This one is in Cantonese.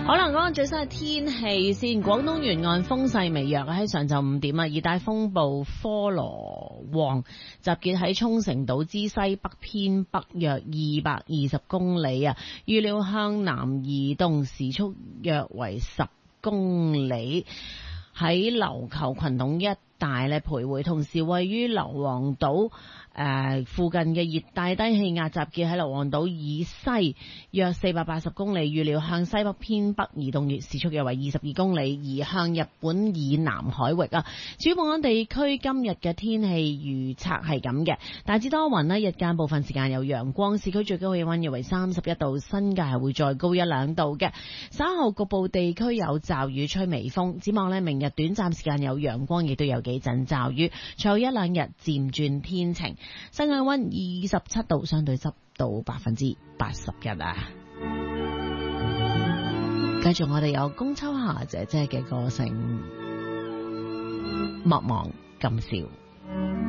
可能講最新嘅天氣先，廣東沿岸風勢微弱，喺上晝5點啊，熱帶風暴科羅旺集結喺沖繩島之西北偏北約220公里啊，預料向南移動，時速約為10公里，喺琉球群島一帶咧徘徊，同時位於硫磺島附近嘅熱帶低氣壓集結喺硫磺島以西約480公里，預料向西北偏北移動，時速約為22公里，移向日本以南海域啊。至於本港地區今日嘅天氣預測係咁嘅，大致多雲，日間部分時間有陽光，市區最高氣溫約為31度，新界係會再高1-2度嘅。稍後局部地區有驟雨，吹微風。展望明日短暫時間有陽光，亦都有幾陣驟雨，隨後1-2日漸轉天晴。室外溫27度，相對濕度81%啊！繼續我哋有龔秋霞姐姐嘅歌聲，莫忘今宵。